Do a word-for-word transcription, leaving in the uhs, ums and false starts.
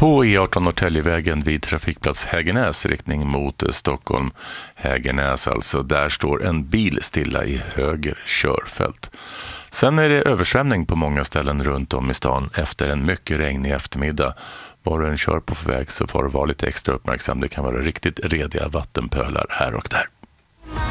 På E arton Norrtäljevägen vid trafikplats Hägernäs riktning mot Stockholm. Hägernäs alltså, där står en bil stilla i höger körfält. Sen är det översvämning på många ställen runt om i stan efter en mycket regnig eftermiddag. Var du en kör på för väg så får du vara lite extra uppmärksam. Det kan vara riktigt rediga vattenpölar här och där.